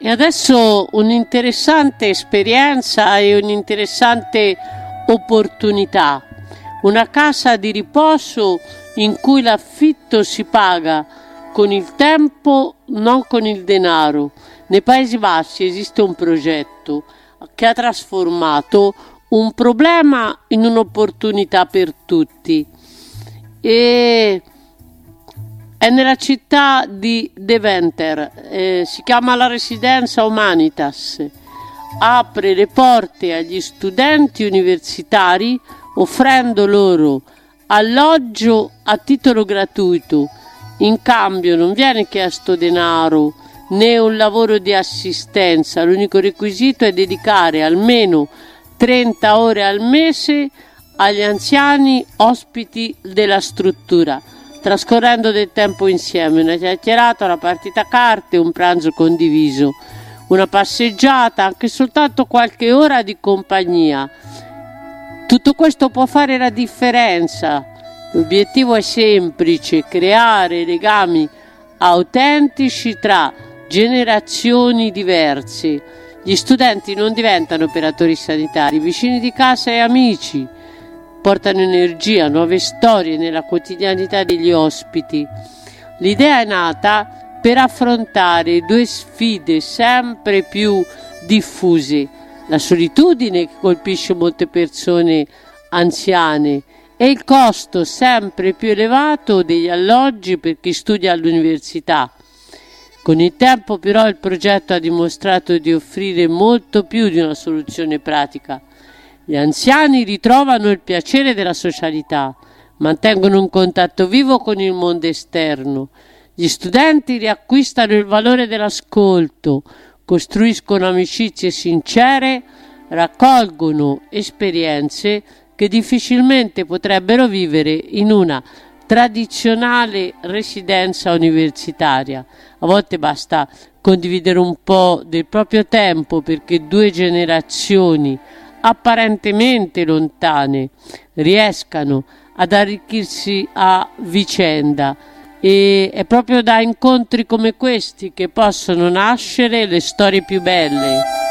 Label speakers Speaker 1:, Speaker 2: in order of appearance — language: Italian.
Speaker 1: E adesso un'interessante esperienza e un'interessante opportunità. Una casa di riposo in cui l'affitto si paga con il tempo, non con il denaro. Nei Paesi Bassi esiste un progetto che ha trasformato un problema in un'opportunità per tutti. E è nella città di Deventer, si chiama la Residenza Humanitas. Apre le porte agli studenti universitari offrendo loro alloggio a titolo gratuito. In cambio non viene chiesto denaro né un lavoro di assistenza, l'unico requisito è dedicare almeno 30 ore al mese agli anziani ospiti della struttura, trascorrendo del tempo insieme, una chiacchierata, una partita a carte, un pranzo condiviso, una passeggiata, anche soltanto qualche ora di compagnia. Tutto questo può fare la differenza. L'obiettivo è semplice: creare legami autentici tra generazioni diverse. Gli studenti non diventano operatori sanitari, vicini di casa e amici. Portano energia, nuove storie nella quotidianità degli ospiti. L'idea è nata per affrontare due sfide sempre più diffuse: la solitudine che colpisce molte persone anziane e il costo sempre più elevato degli alloggi per chi studia all'università. Con il tempo però il progetto ha dimostrato di offrire molto più di una soluzione pratica. Gli anziani ritrovano il piacere della socialità, mantengono un contatto vivo con il mondo esterno. Gli studenti riacquistano il valore dell'ascolto, costruiscono amicizie sincere, raccolgono esperienze che difficilmente potrebbero vivere in una tradizionale residenza universitaria. A volte basta condividere un po' del proprio tempo perché due generazioni apparentemente lontane riescano ad arricchirsi a vicenda, e è proprio da incontri come questi che possono nascere le storie più belle.